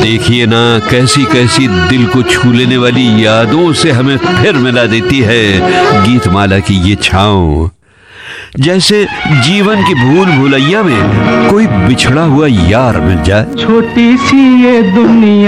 देखिए ना, कैसी कैसी दिल को छू लेने वाली यादों से हमें फिर मिला देती है गीतमाला की ये छाँव। जैसे जीवन की भूल भुलैया में कोई बिछड़ा हुआ यार मिल जाए। छोटी सी ये दुनिया